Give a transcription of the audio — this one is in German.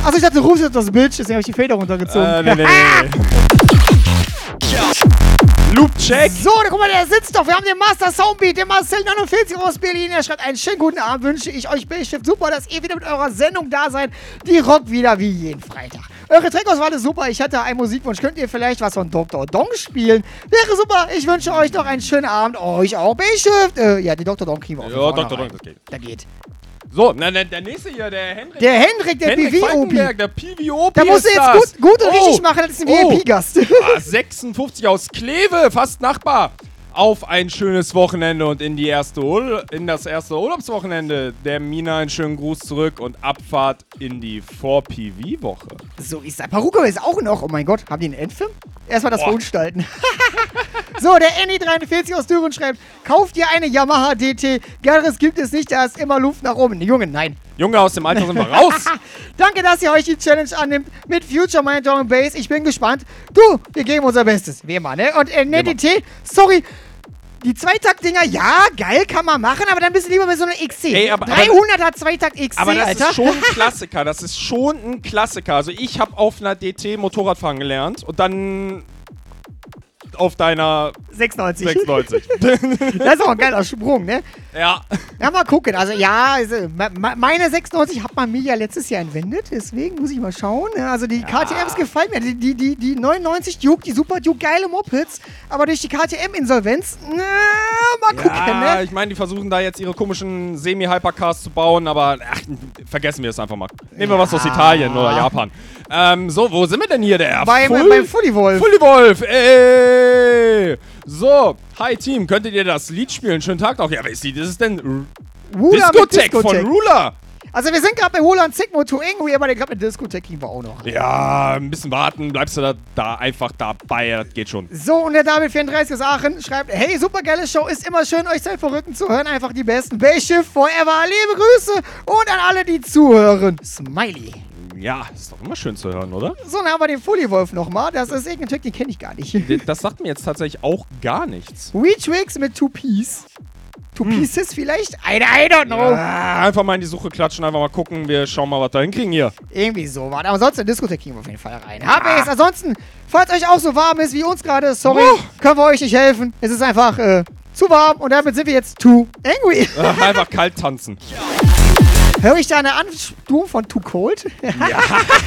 Achso, ich dachte, du rufst jetzt das Bitch, deswegen habe ich die Feder runtergezogen. Nee. Loop-Check. So, guck mal, der sitzt doch. Wir haben den Master Soundbeat, den Marcel 49 aus Berlin. Er schreibt einen schönen guten Abend, wünsche ich euch, Bildchef. Super, dass ihr wieder mit eurer Sendung da seid. Die rockt wieder wie jeden Freitag. Eure Trackauswahl ist super. Ich hätte einen Musikwunsch. Könnt ihr vielleicht was von Dr. Dong spielen? Wäre super. Ich wünsche euch noch einen schönen Abend. Euch auch, Bildchef. Ja, die Dr. Dong kriegen wir Ja, Dr. Dong, das geht. Da geht. So, der nächste hier, der Hendrik. Der Hendrik, der PvOP. Der PvOP. Da musst du jetzt gut und richtig machen. Das ist ein VIP-Gast. 56 aus Kleve, fast Nachbar. Auf ein schönes Wochenende und in das erste Urlaubswochenende. Der Mina einen schönen Gruß zurück und Abfahrt in die 4PV-Woche. So ist das. Paruka ist auch noch. Oh mein Gott, haben die einen Endfilm? Erstmal das verunstalten. So, der Annie43 aus Düren schreibt, kauft ihr eine Yamaha DT? Geileres gibt es nicht, da ist immer Luft nach oben. Junge, nein. Junge, aus dem Alter sind wir raus. Danke, dass ihr euch die Challenge annimmt mit Future Mind Drum Bass. Ich bin gespannt. Du, wir geben unser Bestes. Wie immer, ne? Und DT, sorry. Die Zweitakt-Dinger, ja, geil, kann man machen, aber dann bist du lieber mit so einer XC. Ey, aber 300er Zweitakt XC, aber das Alter. ist schon ein Klassiker, das ist schon ein Klassiker. Also ich habe auf einer DT Motorradfahren gelernt und dann auf deiner 96. 96. Das ist auch ein geiler Sprung, ne? Ja. Ja, mal gucken. Also, ja, meine 96 hat man mir ja letztes Jahr entwendet. Deswegen muss ich mal schauen. Also, die KTMs gefallen mir. Die 99 Duke, die Super Duke, geile Mopeds. Aber durch die KTM-Insolvenz, mal gucken, Ja, ne? ich meine, die versuchen da jetzt ihre komischen Semi-Hypercars zu bauen, aber vergessen wir es einfach mal. Nehmen wir was aus Italien oder Japan. So, wo sind wir denn hier? Beim Fully Wolf. Fully Wolf, ey! So, hi Team, könntet ihr das Lied spielen? Schönen Tag noch. Ja, wer ist die? Das ist denn Discotheque von Ruler. Also wir sind gerade bei Roland Sigmo to Angry, aber gerade mit Discotheque kriegen wir auch noch. Ja, ein bisschen warten, bleibst du da einfach dabei, das geht schon. So, und der David34 aus Aachen schreibt, hey, super geile Show, ist immer schön, euch sein Verrückten zu hören, einfach die besten. Basschiff forever, liebe Grüße und an alle, die zuhören. Smiley. Ja, ist doch immer schön zu hören, oder? So, dann haben wir den Fully Wolf nochmal. Das ist irgendein Trick, den kenne ich gar nicht. Das sagt mir jetzt tatsächlich auch gar nichts. Weetrix mit Two Piece. Two Pieces vielleicht? I don't know. Ja, einfach mal in die Suche klatschen, einfach mal gucken. Wir schauen mal, was wir hinkriegen hier. Irgendwie so. Aber ansonsten in Diskothek kriegen wir auf jeden Fall rein. Hab ich's. Ansonsten, falls euch auch so warm ist wie uns gerade, sorry, können wir euch nicht helfen. Es ist einfach zu warm und damit sind wir jetzt too angry. Einfach kalt tanzen. Höre ich da eine Ansturm von Too Cold? Ja.